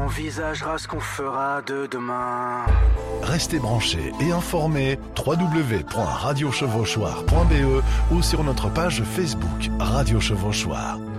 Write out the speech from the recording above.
envisagera ce qu'on fera de demain. Restez branchés et informés www.radiochevauchoir.be ou sur notre page Facebook Radio Chevauchoir.